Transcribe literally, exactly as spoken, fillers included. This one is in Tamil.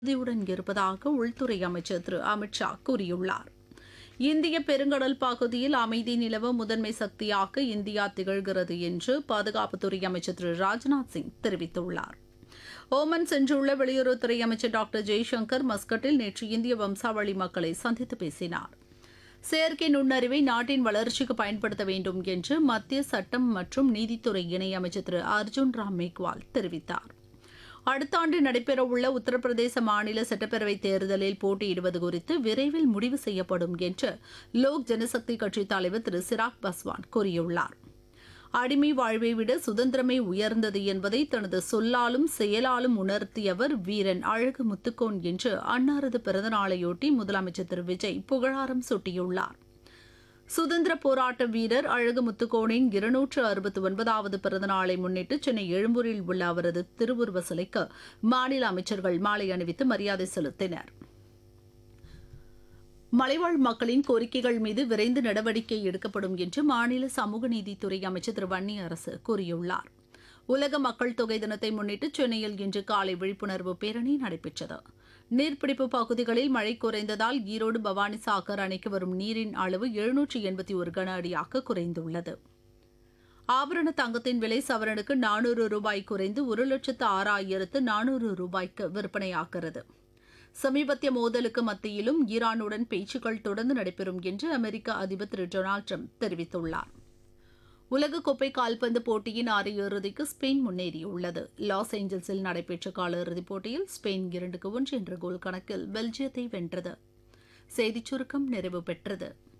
உறுதியுடன் இருப்பதாக உள்துறை அமைச்சர் திரு அமித் ஷா கூறியுள்ளார். இந்திய பெருங்கடல் பகுதியில் அமைதி நிலவ முதன்மை சக்தியாக இந்தியா திகழ்கிறது என்று பாதுகாப்புத்துறை அமைச்சர் திரு ராஜ்நாத் சிங் தெரிவித்துள்ளார். ஓமன் சென்றுள்ள வெளியுறவுத்துறை அமைச்சர் டாக்டர் ஜெய்சங்கர் மஸ்கட்டில் நேற்று இந்திய வம்சாவளி மக்களை சந்தித்து பேசினார். செயற்கை நுண்ணறிவை நாட்டின் வளர்ச்சிக்கு பயன்படுத்த வேண்டும் என்று மத்திய சட்டம் மற்றும் நீதித்துறை இணையமைச்சர் திரு அர்ஜுன் ராம் மேக்வால் தெரிவித்தார். அடுத்த ஆண்டு நடைபெறவுள்ள உத்தரப்பிரதேச மாநில சட்டப்பேரவைத் தேர்தலில் போட்டியிடுவது குறித்து விரைவில் முடிவு செய்யப்படும் என்று லோக் ஜனசக்தி கட்சித் தலைவர் திரு சிராக் பாஸ்வான் கூறியுள்ளார். அடிமை வாழ்வை விட சுதந்திரமே உயர்ந்தது என்பதை தனது சொல்லாலும் செயலாலும் உணர்த்தியவர் வீரன் அழகு முத்துக்கோன் என்று அன்னாரது பிறந்தநாளையொட்டி முதலமைச்சர் திரு விஜய் புகழாரம் சூட்டியுள்ளார். சுதந்திர போராட்ட வீரர் அழகு முத்துக்கோனின் இருநூற்று அறுபத்தி ஒன்பதாவது பிறந்தநாளை முன்னிட்டு சென்னை எழும்பூரில் உள்ள அவரது திருவுருவ சிலைக்கு மாநில அமைச்சர்கள் மாலை அணிவித்து மரியாதை செலுத்தினர். மலைவாழ் மக்களின் கோரிக்கைகள் மீது விரைந்து நடவடிக்கை எடுக்கப்படும் என்று மாநில சமூக நீதித்துறை அமைச்சர் திரு வன்னியரசு கூறியுள்ளார். உலக மக்கள் தொகை தினத்தை முன்னிட்டு சென்னையில் இன்று காலை விழிப்புணர்வு பேரணி நடைபெற்றது. நீர்பிடிப்பு பகுதிகளில் மழை குறைந்ததால் ஈரோடு பவானிசாகர் அணைக்கு வரும் நீரின் அளவு எழுநூற்று எண்பத்தி ஒரு கன அடியாக குறைந்துள்ளது. ஆபரண தங்கத்தின் விலை சவரனுக்கு நானூறு ரூபாய் குறைந்து ஒரு லட்சத்து ஆறாயிரத்து நானூறு ரூபாய்க்கு விற்பனையாகிறது. சமீபத்திய மோதலுக்கு மத்தியிலும் ஈரானுடன் பேச்சுக்கள் தொடர்ந்து நடைபெறும் என்று அமெரிக்க அதிபர் திரு டொனால்டு ட்ரம்ப் தெரிவித்துள்ளார். உலகக்கோப்பை கால்பந்து போட்டியின் அரையிறுதிக்கு ஸ்பெயின் முன்னேறியுள்ளது. லாஸ் ஏஞ்சல்ஸில் நடைபெற்ற காலிறுதிப் போட்டியில் ஸ்பெயின் இரண்டுக்கு ஒன்று என்ற கோல் கணக்கில் பெல்ஜியத்தை வென்றது. செய்திச் சுருக்கம் நிறைவு பெற்றது.